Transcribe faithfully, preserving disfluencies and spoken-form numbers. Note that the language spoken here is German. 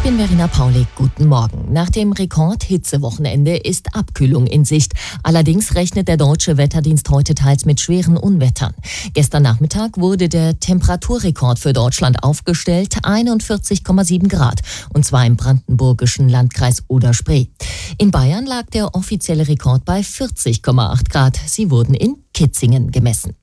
bin Verena Paulik. Guten Morgen. Nach dem Rekord-Hitzewochenende ist Abkühlung in Sicht. Allerdings rechnet der Deutsche Wetterdienst heute teils mit schweren Unwettern. Gestern Nachmittag wurde der Temperaturrekord für Deutschland aufgestellt, einundvierzig Komma sieben Grad, und zwar im brandenburgischen Landkreis Oder-Spree. In Bayern lag der offizielle Rekord bei vierzig Komma acht Grad. Sie wurden in Kitzingen gemessen.